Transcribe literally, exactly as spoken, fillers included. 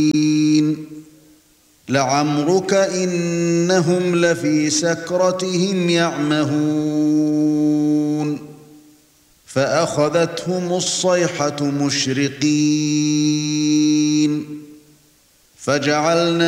لعمرك إنهم لفي سكرتهم يعمهون فأخذتهم الصيحة مشرقين فجعلنا